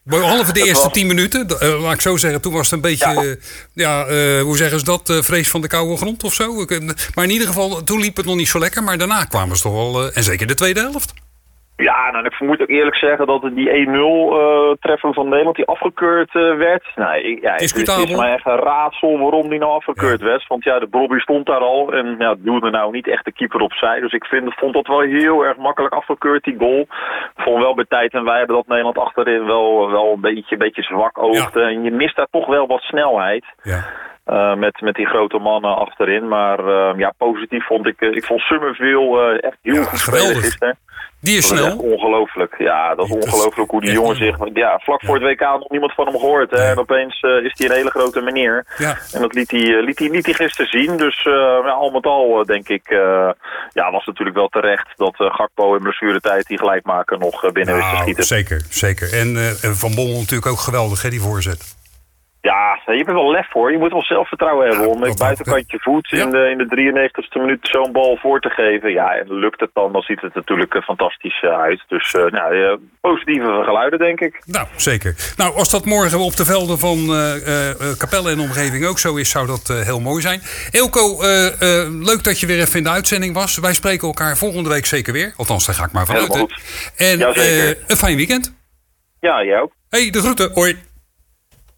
Behalve de eerste 10 minuten, laat ik zo zeggen, toen was het een beetje, hoe zeggen ze dat, vrees van de koude grond of zo. Maar in ieder geval, toen liep het nog niet zo lekker, maar daarna kwamen ze toch wel, en zeker de tweede helft. Ja, nou, ik moet ook eerlijk zeggen dat die 1-0 treffer van Nederland die afgekeurd werd. Nou, het is mij echt een raadsel waarom die nou afgekeurd werd. Want ja, de Bobby stond daar al en ja, duwde nou niet echt de keeper opzij. Dus ik vond dat wel heel erg makkelijk afgekeurd, die goal. Ik vond wel bij tijd en wij hebben dat Nederland achterin wel een beetje zwak oogde. En je mist daar toch wel wat snelheid. Ja. Met die grote mannen achterin. Maar positief vond ik vond Summerville echt heel goed spelen gisteren. Die is snel. Dat is echt ongelooflijk. Ja, dat is ongelooflijk hoe die jongen zich... Ja, vlak voor het WK had nog niemand van hem gehoord. Hè? En opeens is hij een hele grote meneer. Ja. En dat liet hij gisteren zien. Dus al met al denk ik... was natuurlijk wel terecht dat Gakpo in blessuretijd die gelijkmaker nog binnen wist te schieten. Zeker. En Van Bommel natuurlijk ook geweldig, hè, die voorzet. Ja, je hebt er wel lef voor. Je moet wel zelfvertrouwen hebben om met buitenkantje voet in de 93ste minuut zo'n bal voor te geven. Ja, en lukt het dan ziet het natuurlijk fantastisch uit. Dus positieve geluiden, denk ik. Nou, zeker. Nou, als dat morgen op de velden van Capelle en omgeving ook zo is, zou dat heel mooi zijn. Eelco, leuk dat je weer even in de uitzending was. Wij spreken elkaar volgende week zeker weer. Althans, daar ga ik maar vanuit. En een fijn weekend. Ja, jij ook. Hey, de groeten. Hoi.